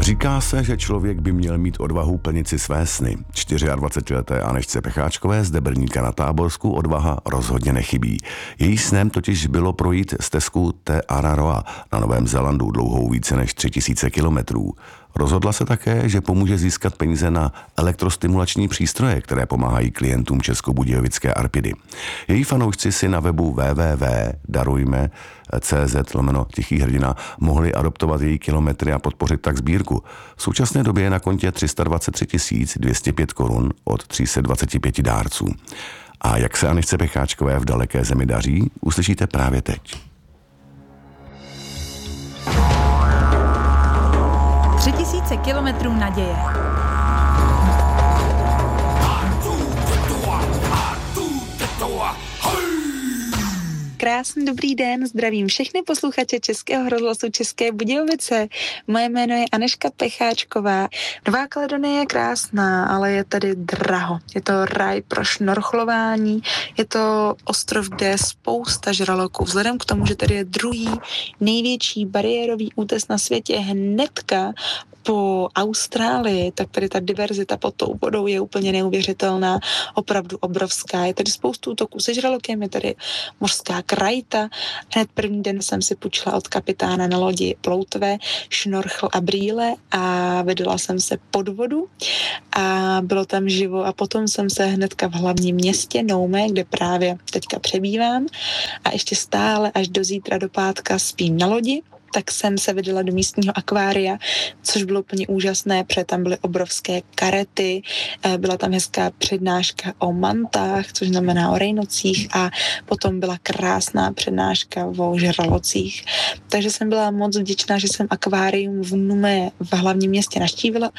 Říká se, že člověk by měl mít odvahu plnit si své sny. 24leté Anežce Pecháčkové z Debrníka na Táborsku odvaha rozhodně nechybí. Její snem totiž bylo projít stezku Te Araroa na Novém Zélandu dlouhou více než 3000 kilometrů. Rozhodla se také, že pomůže získat peníze na elektrostimulační přístroje, které pomáhají klientům Českobudějovické Arpidy. Její fanoušci si na webu www.darujme.cz/Tichý hrdina mohli adoptovat její kilometry a podpořit tak sbírku. V současné době je na kontě 323 205 korun od 325 dárců. A jak se Anežce Pecháčkové v daleké zemi daří, uslyšíte právě teď. 3000 kilometrů naděje. Krásný dobrý den, zdravím všechny posluchače Českého rozhlasu České Budějovice. Moje jméno je Anežka Pecháčková. Nová Kaledonie je krásná, ale je tady draho. Je to raj pro šnorchlování, je to ostrov, kde je spousta žraloků. Vzhledem k tomu, že tady je druhý největší bariérový útes na světě hnedka po Austrálii, tak tady ta diverzita pod tou vodou je úplně neuvěřitelná, opravdu obrovská. Je tady spoustu útoků se žralokem, je tady mořská krajta. Hned první den jsem si půjčila od kapitána na lodi ploutve, šnorchl a brýle a vedla jsem se pod vodu a bylo tam živo a potom jsem se hnedka v hlavním městě Nome, kde právě teďka přebývám a ještě stále až do zítra do pátka spím na lodi. Tak jsem se vydala do místního akvária, což bylo úplně úžasné, protože tam byly obrovské karety, byla tam hezká přednáška o mantách, což znamená o rejnocích a potom byla krásná přednáška o žralocích. Takže jsem byla moc vděčná, že jsem akvárium v Nume v hlavním městě navštívila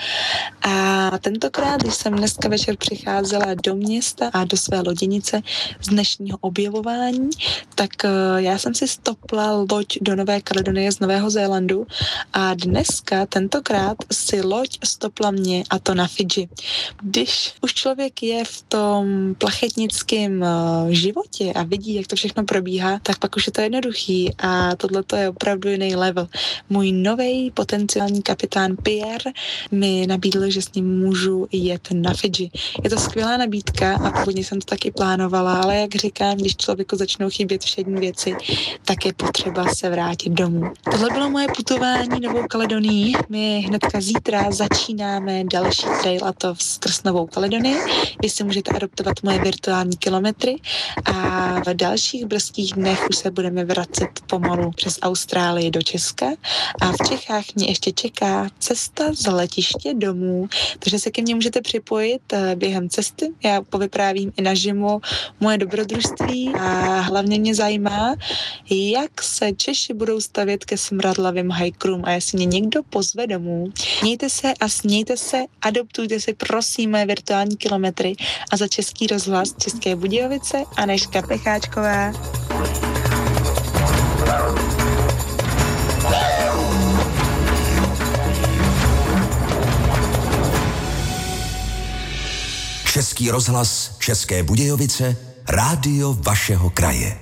a tentokrát, když jsem dneska večer přicházela do města a do své loděnice z dnešního objevování, tak já jsem si stopla loď do Nové Kaledonie z Nového Zélandu a dneska, tentokrát si loď stopla mě a to na Fidži. Když už člověk je v tom plachetnickém životě a vidí, jak to všechno probíhá, tak pak už je to jednoduchý a tohleto je opravdu jiný level. Můj nový potenciální kapitán Pierre mi nabídl, že s ním můžu jet na Fidži. Je to skvělá nabídka a původně jsem to taky plánovala, ale jak říkám, když člověku začnou chybět všední věci, tak je potřeba se vrátit domů. Tohle bylo moje putování Novou Kaledonií. My hnedka zítra začínáme další trail a to skrz Novou Kaledonii, kdy si můžete adoptovat moje virtuální kilometry a v dalších brzkých dnech už se budeme vracet pomalu přes Austrálii do Česka a v Čechách mě ještě čeká cesta z letiště domů, takže se ke mně můžete připojit během cesty. Já povyprávím i naživo moje dobrodružství a hlavně mě zajímá, jak se Češi budou stavět ke smradlavým hikerům a jestli mě někdo pozve domů. Mějte se a smějte se, adoptujte si prosím moje virtuální kilometry a za Český rozhlas České Budějovice Anežka Pecháčková. Český rozhlas České Budějovice, rádio vašeho kraje.